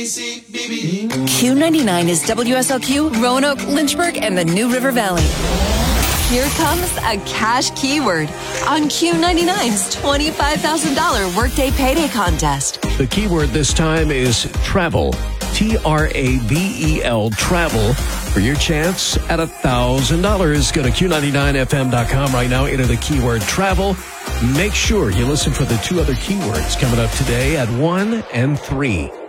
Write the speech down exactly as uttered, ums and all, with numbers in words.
Q ninety-nine is W S L Q, Roanoke, Lynchburg, and the New River Valley. Here comes a cash keyword on Q ninety-nine's twenty-five thousand dollars Workday Payday Contest. The keyword this time is travel. T R A V E L, travel. For your chance at one thousand dollars, go to Q ninety-nine F M dot com right now. Enter the keyword travel. Make sure you listen for the two other keywords coming up today at one and three.